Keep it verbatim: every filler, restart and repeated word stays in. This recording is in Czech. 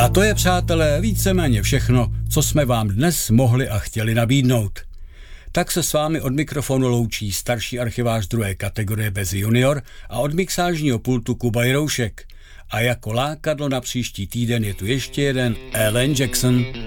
A to je, přátelé, víceméně všechno, co jsme vám dnes mohli a chtěli nabídnout. Tak se s vámi od mikrofonu loučí starší archivář druhé kategorie bez junior a od mixážního pultu Kuba Jiroušek. A jako lákadlo na příští týden je tu ještě jeden Alan Jackson.